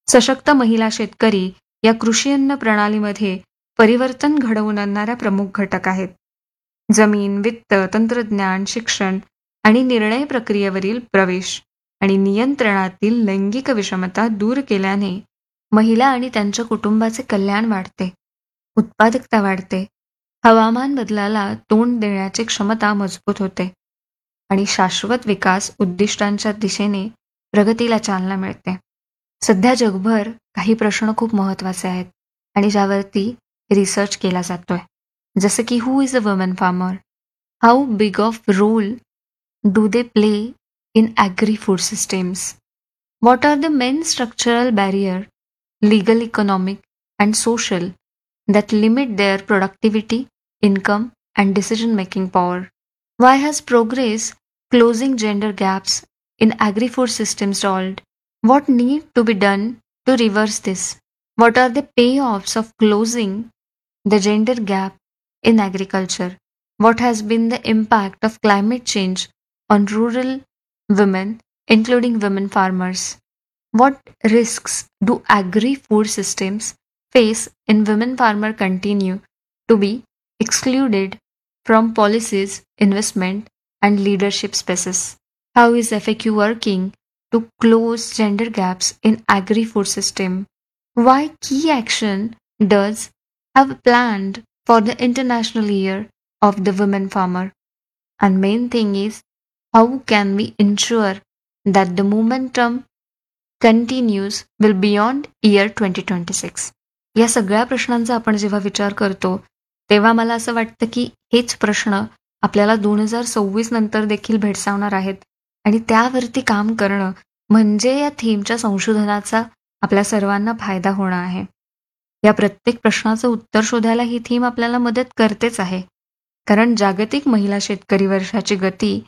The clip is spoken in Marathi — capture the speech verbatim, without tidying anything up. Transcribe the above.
सशक्त महिला शेतकरी या कृषी अन्न प्रणालीमध्ये परिवर्तन घडवून आणणाऱ्या प्रमुख घटक आहेत. जमीन, वित्त, तंत्रज्ञान, शिक्षण आणि निर्णय प्रक्रियेवरील प्रवेश आणि नियंत्रणातील लैंगिक विषमता दूर केल्याने महिला आणि त्यांच्या कुटुंबाचे कल्याण वाढते, उत्पादकता वाढते, हवामान बदलाला तोंड देण्याची क्षमता मजबूत होते आणि शाश्वत विकास उद्दिष्टांच्या दिशेने प्रगतीला चालना मिळते. सध्या जगभर काही प्रश्न खूप महत्त्वाचे आहेत आणि ज्यावरती रिसर्च केला जातोय. जसं की who is a woman farmer? How big of role do they play in agree food systems? What are the main structural barriers, legal, economic, and social, that limit their productivity, income, and decision making power? Why has progress closing gender gaps in agri food systems stalled? What need to be done to reverse this? What are the payoffs of closing the gender gap in agriculture? What has been the impact of climate change on rural women, including women farmers? What risks do agri-food systems face in women farmers continue to be excluded from policies, investment, and leadership spaces? How is F A Q working to close gender gaps in agri-food system? Why key action does have planned for the International Year of the Women Farmer? And main thing is, how can we ensure that the momentum continues will beyond year twenty twenty-six? या सगळ्या प्रश्नांचा आपण जेव्हा विचार करतो तेव्हा मला असं वाटतं की हेच प्रश्न आपल्याला दोन हजार सव्वीस नंतर देखील भेडसावणार आहेत आणि त्यावरती काम करणं म्हणजे या थीमच्या संशोधनाचा आपल्या सर्वांना फायदा होणार आहे. या प्रत्येक प्रश्नाचं उत्तर शोधायला ही थीम आपल्याला मदत करतेच आहे, कारण जागतिक महिला शेतकरी वर्षाची गती